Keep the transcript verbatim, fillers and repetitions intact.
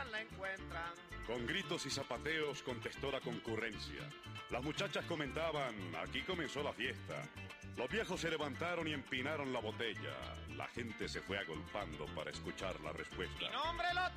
la encuentran. Con gritos y zapateos contestó la concurrencia. Las muchachas comentaban, aquí comenzó la fiesta. Los viejos se levantaron y empinaron la botella. La gente se fue agolpando para escuchar la respuesta. Mi nombre lo